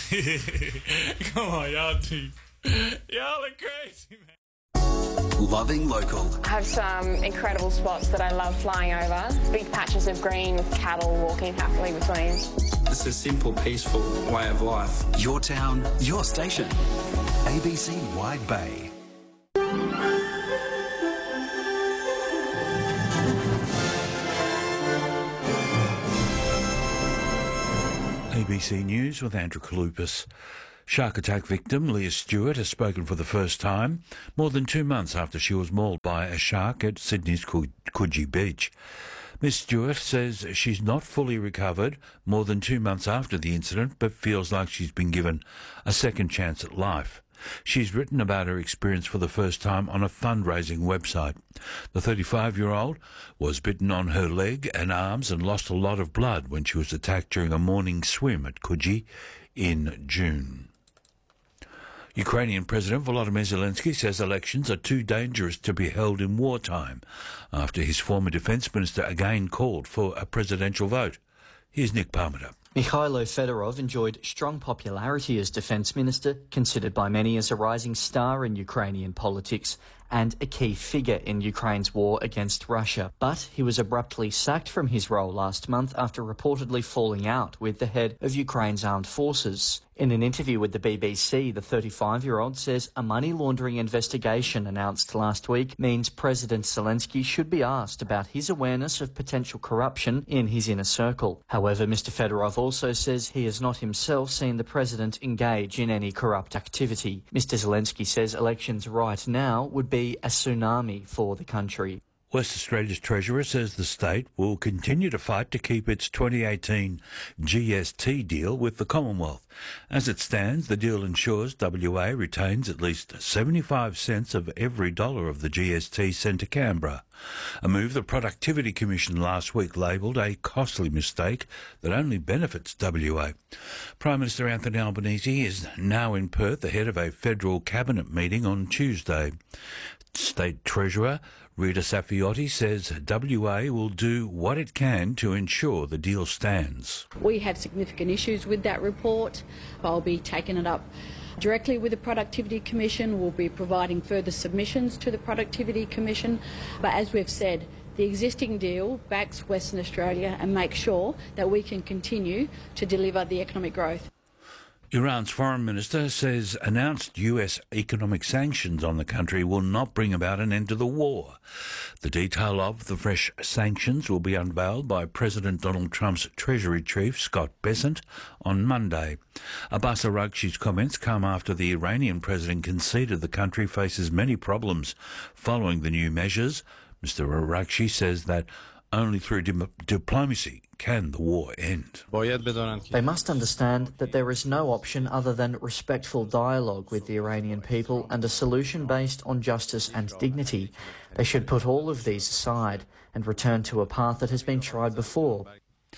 Come on, y'all are crazy, man. Loving local. I have some incredible spots that I love flying over. Big patches of green with cattle walking happily between. It's a simple, peaceful way of life. Your town, your station. ABC Wide Bay. ABC News with Andrew Kalupas. Shark attack victim Leah Stewart has spoken for the first time, more than 2 months after she was mauled by a shark at Sydney's Coogee Beach. Ms Stewart says she's not fully recovered more than 2 months after the incident, but feels like she's been given a second chance at life. She's written about her experience for the first time on a fundraising website. The 35-year-old was bitten on her leg and arms and lost a lot of blood when she was attacked during a morning swim at Coogee in June. Ukrainian President Volodymyr Zelensky says elections are too dangerous to be held in wartime after his former defence minister again called for a presidential vote. Here's Nick Parmenter. Mikhailo Fedorov enjoyed strong popularity as defence minister, considered by many as a rising star in Ukrainian politics and a key figure in Ukraine's war against Russia. But he was abruptly sacked from his role last month after reportedly falling out with the head of Ukraine's armed forces. In an interview with the BBC, the 35-year-old says a money laundering investigation announced last week means President Zelensky should be asked about his awareness of potential corruption in his inner circle. However, Mr Fedorov also says he has not himself seen the president engage in any corrupt activity. Mr Zelensky says elections right now would be a tsunami for the country. West Australia's Treasurer says the state will continue to fight to keep its 2018 GST deal with the Commonwealth. As it stands, the deal ensures WA retains at least 75 cents of every dollar of the GST sent to Canberra, a move the Productivity Commission last week labelled a costly mistake that only benefits WA. Prime Minister Anthony Albanese is now in Perth ahead of a federal cabinet meeting on Tuesday. State Treasurer Rita Safiotti says WA will do what it can to ensure the deal stands. We have significant issues with that report. I'll be taking it up directly with the Productivity Commission. We'll be providing further submissions to the Productivity Commission. But as we've said, the existing deal backs Western Australia and makes sure that we can continue to deliver the economic growth. Iran's foreign minister says announced US economic sanctions on the country will not bring about an end to the war. The detail of the fresh sanctions will be unveiled by President Donald Trump's Treasury Chief, Scott Bessent, on Monday. Abbas Araghchi's comments come after the Iranian president conceded the country faces many problems following the new measures. Mr Araghchi says that only through diplomacy can the war end. They must understand that there is no option other than respectful dialogue with the Iranian people and a solution based on justice and dignity. They should put all of these aside and return to a path that has been tried before.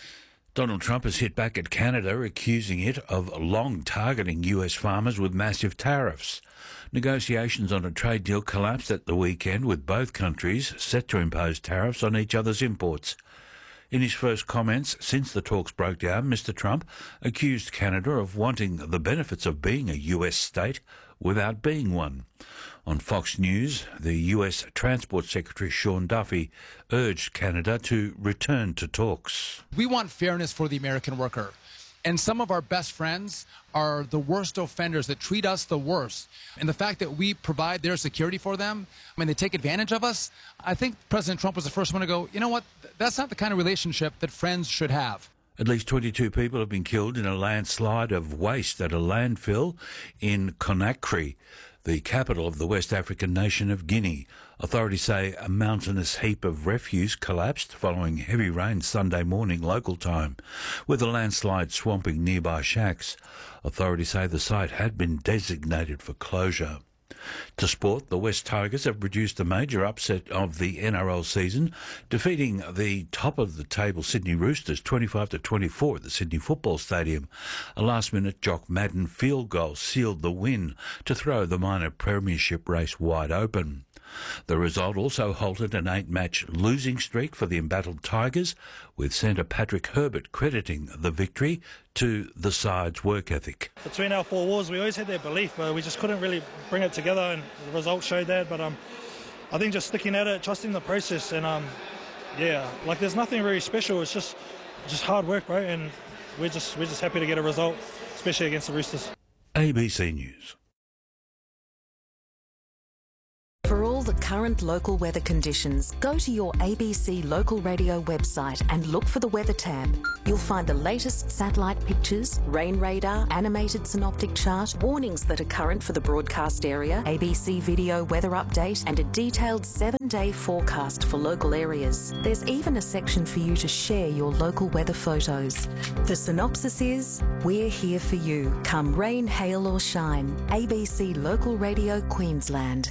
Donald Trump has hit back at Canada, accusing it of long targeting US farmers with massive tariffs. Negotiations on a trade deal collapsed at the weekend, with both countries set to impose tariffs on each other's imports. In his first comments since the talks broke down, Mr Trump accused Canada of wanting the benefits of being a US state without being one. On Fox News, the US Transport Secretary Sean Duffy urged Canada to return to talks. We want fairness for the American worker. And some of our best friends are the worst offenders that treat us the worst. And the fact that we provide their security for them, they take advantage of us, I think President Trump was the first one to go, you know what, that's not the kind of relationship that friends should have. At least 22 people have been killed in a landslide of waste at a landfill in Conakry, the capital of the West African nation of Guinea. Authorities say a mountainous heap of refuse collapsed following heavy rain Sunday morning local time, with a landslide swamping nearby shacks. Authorities say the site had been designated for closure. To sport, the West Tigers have produced a major upset of the NRL season, defeating the top-of-the-table Sydney Roosters 25-24 at the Sydney Football Stadium. A last-minute Jock Madden field goal sealed the win to throw the minor premiership race wide open. The result also halted an 8-match losing streak for the embattled Tigers, with centre Patrick Herbert crediting the victory to the side's work ethic. Between our four walls, we always had that belief, but we just couldn't really bring it together, and the results showed that. But I think just sticking at it, trusting the process, and there's nothing really special. It's just hard work, bro, and we're just happy to get a result, especially against the Roosters. ABC News. For all the current local weather conditions, go to your ABC local radio website and look for the weather tab. You'll find the latest satellite pictures, rain radar, animated synoptic chart, warnings that are current for the broadcast area, ABC video weather update, and a detailed 7-day forecast for local areas. There's even a section for you to share your local weather photos. The synopsis is, we're here for you, come rain, hail or shine. ABC Local Radio Queensland.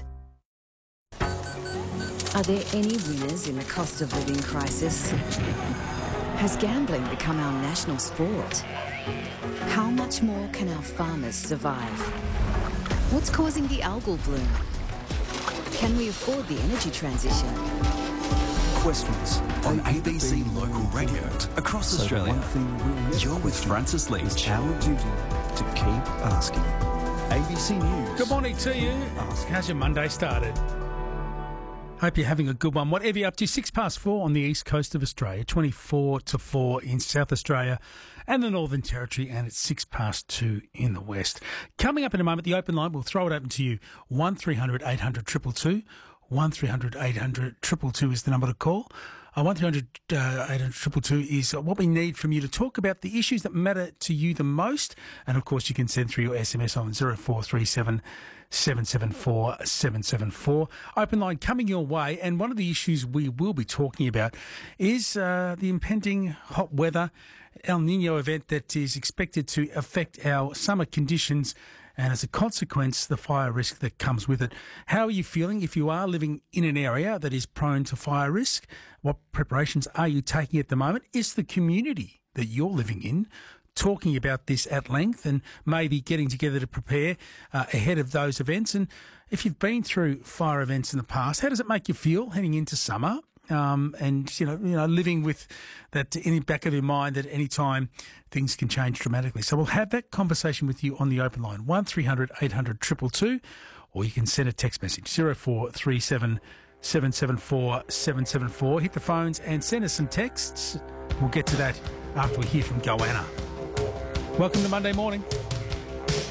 Are there any winners in the cost of living crisis? Has gambling become our national sport? How much more can our farmers survive? What's causing the algal bloom? Can we afford the energy transition? Questions on ABC Local Radio across Australia. One thing we'll You're with Francis Leach. It's our duty to keep asking. ABC News. Good morning to you. How's your Monday started? Hope you're having a good one. Whatever you're up to, 4:06 on the east coast of Australia, 24-4 in South Australia and the Northern Territory, and it's 2:06 in the west. Coming up in a moment, the open line, we'll throw it open to you. 1300 800 222. 1300 800 222 is the number to call. 1300 800 222 is what we need from you to talk about the issues that matter to you the most. And of course, you can send through your SMS on 0437 774 774. Open line coming your way, and one of the issues we will be talking about is the impending hot weather El Nino event that is expected to affect our summer conditions, and as a consequence, the fire risk that comes with it. How are you feeling if you are living in an area that is prone to fire risk? What preparations are you taking at the moment? Is the community that you're living in talking about this at length and maybe getting together to prepare ahead of those events? And if you've been through fire events in the past, how does it make you feel heading into summer? And you know, living with that in the back of your mind that any time things can change dramatically. So we'll have that conversation with you on the open line, 1300 800 222, or you can send a text message, 0437 774 774. Hit the phones and send us some texts. We'll get to that after we hear from Goanna. Welcome to Monday morning.